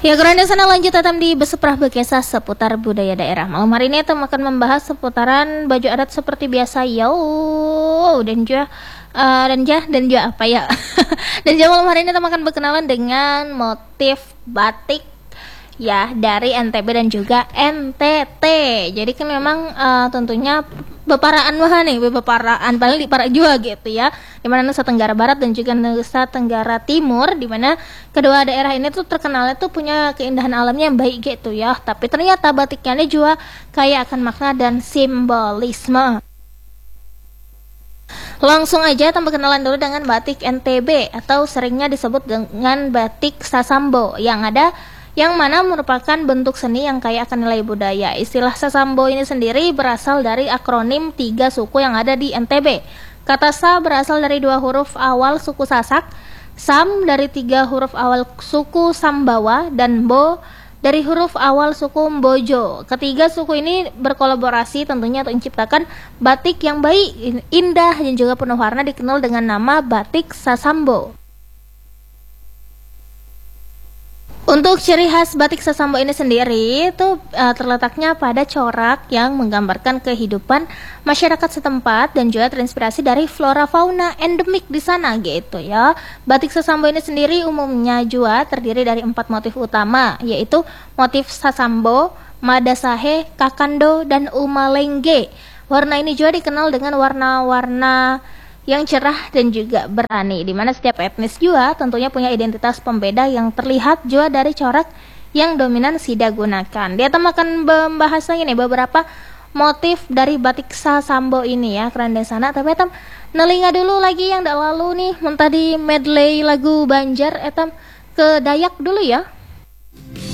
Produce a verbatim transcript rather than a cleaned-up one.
Ya, kurang sana lanjut atam di Besuprah Bekesa seputar budaya daerah. Malam hari ini atam akan membahas seputaran baju adat seperti biasa. Yo, dan juga uh, dan juga dan juga apa ya? Dan juga malam hari ini atam akan berkenalan dengan motif batik ya dari N T B dan juga N T T. Jadi kan memang uh, tentunya beparaan wah nih, beparaan paling di para juga gitu ya. Di mana Nusa Tenggara Barat dan juga Nusa Tenggara Timur, di mana kedua daerah ini tuh terkenalnya tuh punya keindahan alamnya yang baik gitu ya. Tapi ternyata batiknya juga kaya akan makna dan simbolisme. Langsung aja kita kenalan dulu dengan batik N T B atau seringnya disebut dengan batik Sasambo yang ada yang mana merupakan bentuk seni yang kaya akan nilai budaya. Istilah Sasambo ini sendiri berasal dari akronim tiga suku yang ada di N T B. Kata Sa berasal dari dua huruf awal suku Sasak, Sam dari tiga huruf awal suku Sambawa, dan Bo dari huruf awal suku Mbojo. Ketiga suku ini berkolaborasi tentunya untuk menciptakan batik yang baik, indah, dan juga penuh warna dikenal dengan nama batik Sasambo. Untuk ciri khas batik Sasambo ini sendiri itu uh, terletaknya pada corak yang menggambarkan kehidupan masyarakat setempat dan juga terinspirasi dari flora fauna endemik di sana gitu ya. Batik Sasambo ini sendiri umumnya juga terdiri dari empat motif utama, yaitu motif Sasambo, Madasahe, Kakando, dan Umalenge. Warna ini juga dikenal dengan warna-warna yang cerah dan juga berani, di mana setiap etnis juga tentunya punya identitas pembeda yang terlihat juga dari corak yang dominan Sida gunakan. Dia akan membahas lagi nih beberapa motif dari batik Sasambo ini ya, keren di sana. Tapi etam nelinga dulu lagi yang dak lalu nih, mentadi medley lagu Banjar etam ke Dayak dulu ya.